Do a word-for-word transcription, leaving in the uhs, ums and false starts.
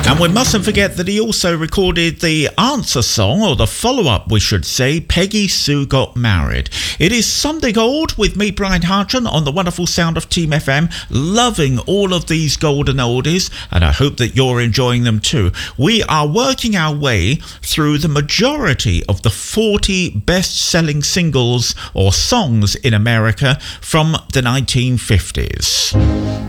And we mustn't forget that he also recorded the answer song, or the follow-up we should say, Peggy Sue Got Married. It is Something Old with me, Brian Hartran, on the wonderful sound of Team F M, loving all of these golden oldies, and I hope that you're enjoying them too. We are working our way through the majority of the forty best-selling singles or songs in America from the nineteen fifties.